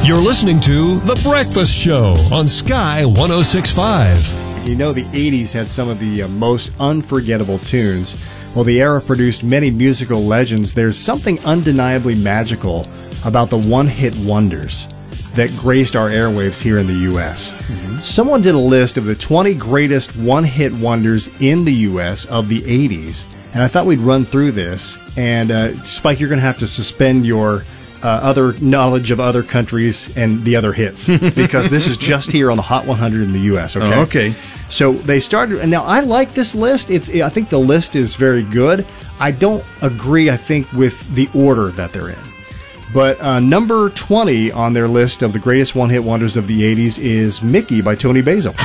You're listening to The Breakfast Show on Sky 106.5. You know, the 80s had some of the most unforgettable tunes. Well, the era produced many musical legends. There's something undeniably magical about the one-hit wonders that graced our airwaves here in the U.S. Mm-hmm. Someone did a list of the 20 greatest one-hit wonders in the U.S. of the 80s, and I thought we'd run through this. And, Spike, you're going to have to suspend your other knowledge of other countries and the other hits, because this is just here on the Hot 100 in the U.S., okay? Oh, okay. So they started, and now I like this list. I think the list is very good. I don't agree, I think, with the order that they're in. But number 20 on their list of the greatest one-hit wonders of the 80s is Mickey by Tony Basil.